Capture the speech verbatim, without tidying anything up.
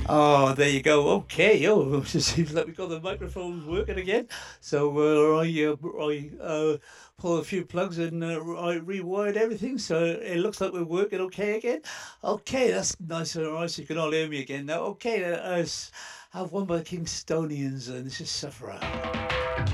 Oh, there you go. Okay. Oh, it seems like we've got the microphone working again. So uh, I, uh, I uh, pull a few plugs and uh, I rewired everything. So it looks like we're working okay again. Okay, that's nice and nice. You can all hear me again now. Okay, uh, uh, s- have one by the Kingstonians, and this is Sufferer.